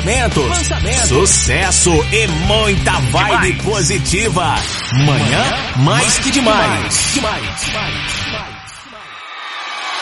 sucesso e muita vibe positiva. Manhã mais que demais.